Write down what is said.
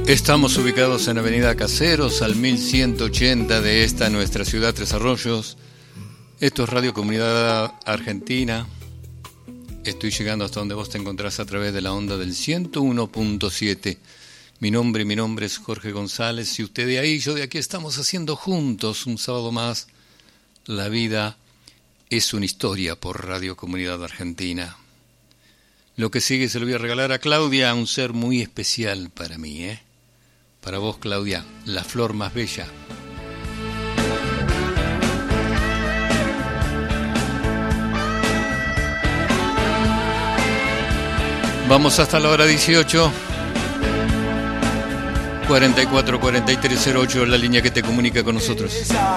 Estamos ubicados en Avenida Caseros, al 1180 de esta nuestra ciudad, Tres Arroyos. Esto es Radio Comunidad Argentina. Estoy llegando hasta donde vos te encontrás a través de la onda del 101.7. Mi nombre es Jorge González. Y usted de ahí, yo de aquí, estamos haciendo juntos un sábado más. La vida es una historia por Radio Comunidad Argentina. Lo que sigue se lo voy a regalar a Claudia, un ser muy especial para mí, Para vos, Claudia, la flor más bella. Vamos hasta la hora 18. 44-4308, la línea que te comunica con nosotros.